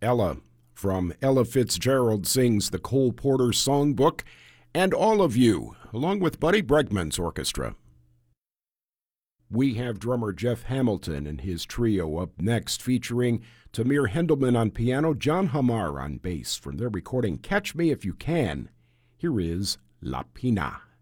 Ella from Ella Fitzgerald Sings the Cole Porter Songbook, and All of You, along with Buddy Bregman's orchestra. We have drummer Jeff Hamilton and his trio up next, featuring Tamir Hendelman on piano, John Hamar on bass, from their recording Catch Me If You Can. Here is La Pina.